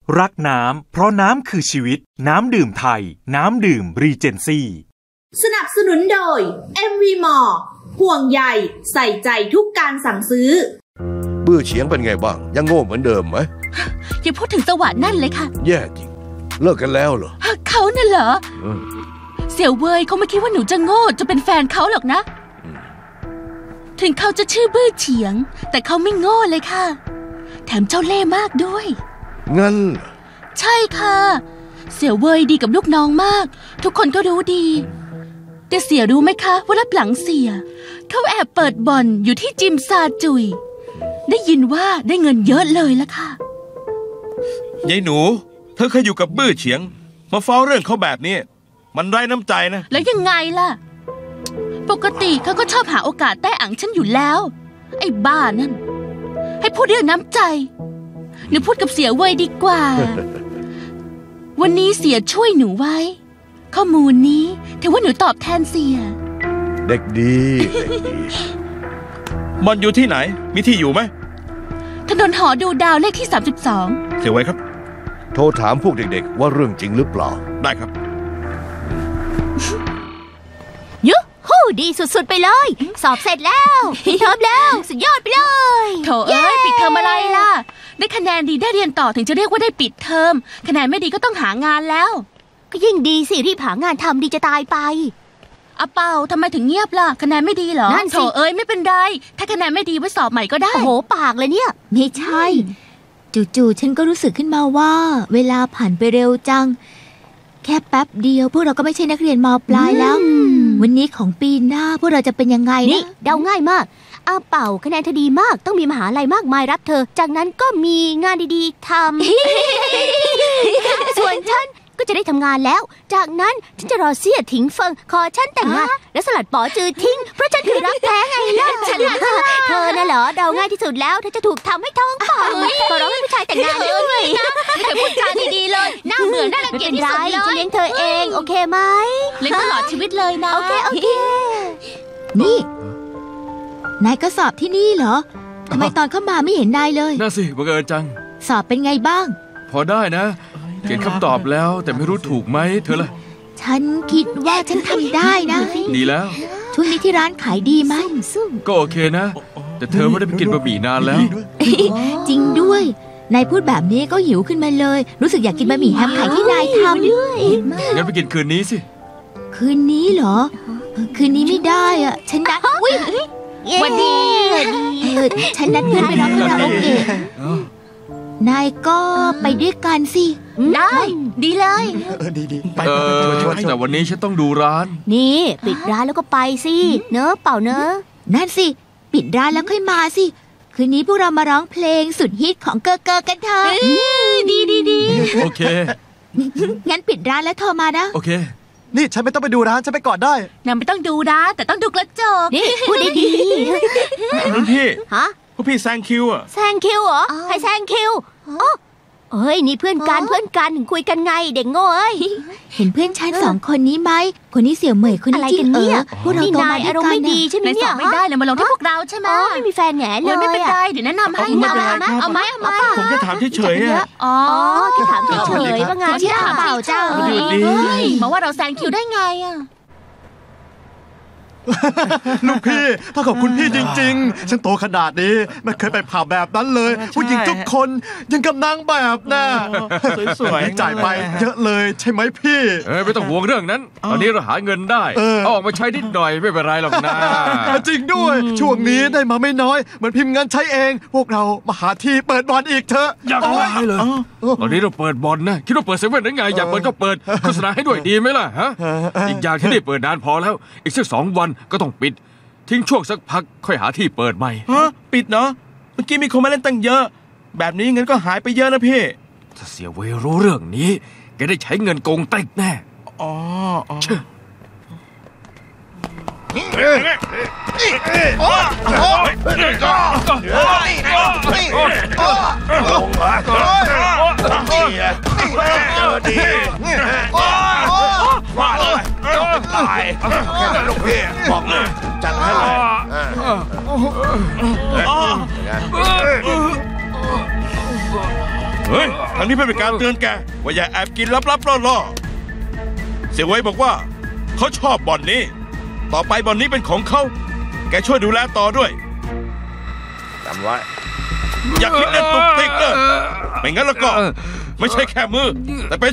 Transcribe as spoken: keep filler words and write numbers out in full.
รักน้ำเพราะน้ำคือชีวิตน้ำดื่มไทยน้ำดื่มรีเจนซี่สนับสนุนโดย เอ็ม วี Mall ห่วงใยใส่ใจทุกการสั่งซื้อเบื่อเฉียงเป็นไงบ้างยังโง่เหมือนเดิมไหมอย่าพูดถึงสวัสดิ์นั่นเลยค่ะแย่จริงเลิกกันแล้วเหรอเขาน่ะเหรอเสี่ยวเว่ยเขาไม่คิดว่าหนูจะโง่จะเป็นแฟนเขาหรอกนะถึงเขาจะชื่อเบื่อเฉียงแต่เขาไม่โง่เลยค่ะแถมเจ้าเล่ห์มากด้วยงั้นใช่ค่ะเสี่ยวเว่ยดีกับลูกน้องมากทุกคนก็รู้ดีแต่เสี่ยรู้ไหมคะว่ารับหลังเสี่ยเขาแอบเปิดบ่อนอยู่ที่จิมซาจุยได้ยินว่าได้เงินเยอะเลยละค่ะยายหนูเธอเคยอยู่กับบื้อเฉียงมาฟ้องเรื่องเขาแบบนี้มันไร้น้ำใจนะแล้วยังไงล่ะปกติเขาก็ชอบหาโอกาสแต้อังฉันอยู่แล้วไอ้บ้านั่นให้พูดเรื่องน้ำใจหนูพูดกับเสี่ยเว่ยดีกว่า วันนี้เสี่ยช่วยหนูไว้ข้อมูลนี้ถือว่าหนูตอบแทนเสี่ยเด็กดีเด็กดีมันอยู่ที่ไหนมีที่อยู่ไหมถนนหอดูดาวเลขที่สามสิบสองเสี่ยเว่ยครับโทรถามพวกเด็กๆว่าเรื่องจริงหรือเปล่าได้ครับยุฮู้ดีสุดๆไปเลยสอบเสร็จแล้วปิดเทอมแล้วสุดยอดไปเลยโถเอ้ยปิดเทอมอะไรล่ะได้คะแนนดีได้เรียนต่อถึงจะเรียกว่าได้ปิดเทอมคะแนนไม่ดีก็ต้องหางานแล้วก็ยิ่งดีสิรีบหางานทำดีจะตายไปอะเปาทำไมถึงเงียบล่ะคะแนนไม่ดีเหรอนั่นสิโถเอ้ยไม่เป็นไรถ้าคะแนนไม่ดีไว้สอบใหม่ก็ได้โอ้โหปากเลยเนี่ยไม่ใช่จู่ๆฉันก็รู้สึกขึ้นมาว่าเวลาผ่านไปเร็วจังแค่แป๊บเดียวพวกเราก็ไม่ใช่นักเรียนม.ปลายแล้ววันนี้ของปีหน้าพวกเราจะเป็นยังไงนี่เดาง่ายมากอาเป่าคะแนนเธอดีมากต้องมีมหาลัยมากมายรับเธอจากนั้นก็มีงานดีๆทำ ส่วนฉันก็จะได้ทำงานแล้วจากนั้นฉันจะรอเสี่ยถิงเฟิงขอฉันแต่งงานและสลัดป๋อจือทิ้งเพราะฉันคือรักแท้ไงล่ะฉันเธอน่ะเหรอเดาง่ายที่สุดแล้วเธอจะถูกทำให้ท้องป่องขอร้องให้ผู้ชายแต่งงานด้วยนะไม่เคยพูดจาดีๆเลยน่าเบื่อน่ารังเกียจที่สุดเลยฉันเลี้ยงเธอเองโอเคไหมเลี้ยงตลอดชีวิตเลยนะโอเคโอเคนี่นายก็สอบที่นี่เหรอทำไมตอนเข้ามาไม่เห็นนายเลยน่าสิบังเอิญจังสอบเป็นไงบ้างพอได้นะเขียนคำตอบแล้วแต่ไม่รู้ถูกไหมเธอล่ะฉันคิดว่าฉันทำได้นะดีแล้วช่วงนี้ที่ร้านขายดีไหมก็โอเคนะแต่เธอไม่ได้ไปกินบะหมี่นานแล้วจริงด้วยนายพูดแบบนี้ก็หิวขึ้นมาเลยรู้สึกอยากกินบะหมี่แฮมไข่ที่นายทำด้วยงั้นไปกินคืนนี้สิคืนนี้เหรอคืนนี้ไม่ได้อ่ะฉันนัดวันดีฉันนัดเพื่อนไปร้องคาราโอเกะนายก็ไปด้วยกันสิได้ดีเลยเออดีๆไปแต่วันนี้ฉันต้องดูร้านนี่ปิดร้านแล้วก็ไปสิเนอะเปล่าเนอะนั่นสิปิดร้านแล้วค่อยมาสิคืนนี้พวกเรามาร้องเพลงสุดฮิตของเกอเกอกันเถอะดีดีดีโอเคงั้นปิดร้านแล้วโทรมานะโอเคนี่ฉันไม่ต้องไปดูร้านฉันไปก่อนได้นายไม่ต้องดูนะแต่ต้องดูกระจกนี่พูดดีๆรุ่นพี่ฮะพวกพี่แซงคิวอะแซงคิวเหรอใครแซงคิวอ๋อเฮ้ยนี่เพื่อนกันเพื่อนกันคุยกันไงเด็กโง่เอ้ยเห็นเพื่อนฉันสองคนนี้ไหมคนนี้เสี่ยวเหมยคนนี้จิ้นเอ๋อพวกเราโตมาด้วยกันอารมณ์ไม่ดีใช่ไหมเนี่ยไม่ได้เลยมาลงที่พวกเราใช่ไหมไม่มีแฟนแง่เลยไม่เป็นไรเดี๋ยวแนะนำให้นะเอาไหมเอาไหมผมแค่ถามเฉยๆอะอ๋อแค่ถามเฉยๆว่าไงที่ถามเปล่าเจ้ามาว่าเราแซงคิวได้ไงอะลูกพี่ถ้าขอบคุณพี่จริงๆฉันโตขนาดนี้ไม่เคยไปผับแบบนั้นเลยผู้หญิงทุกคนยังกำนางแบบน่ะสวยๆจ่ายไปเยอะเลยใช่ไหมพี่เอ้ยไม่ต้องห่วงเรื่องนั้นตอนนี้เราหาเงินได้เอาออกมาใช้นิดหน่อยไม่เป็นไรหรอกนะจริงด้วยช่วงนี้ได้มาไม่น้อยเหมือนพิมพ์เงินใช้เองพวกเรามาหาที่เปิดบอลอีกเถอะอยากได้เลยตอนนี้เราเปิดบอลนะคิดว่าเปิดเซเว่นได้ไงอยากเปิดก็เปิดโฆษณาให้ด้วยดีไหมล่ะฮะอีกอย่างที่ได้เปิดนานพอแล้วอีกสักสองวันก็ต้องปิดทิ้งช่วงสักพักค่อยหาที่เปิดใหม่ฮะปิดเนาะเมื่อกี้มีคนมาเล่นตั้งเยอะแบบนี้เงินก็หายไปเยอะนะพี่ถ้าเสี่ยวเว่ยรู้เรื่องนี้แกได้ใช้เงินโกงเต็กแน่อ๋อว่าเลยตายแค่นั้นลูกพี่บอกเลยจัดให้เลยเฮ้ยทางนี้เป็นการเตือนแกว่าอย่าแอบกินลับๆล่อๆเสี่ยวเว่ยบอกว่าเขาชอบบ่อนนี้ต่อไปบ่อนนี้เป็นของเขาแกช่วยดูแลต่อด้วยจำไว้อย่าคิดเล่นตุกติกเนอะไม่งั้นแล้วก็ไม่ใช่แค่มือแต่เป็น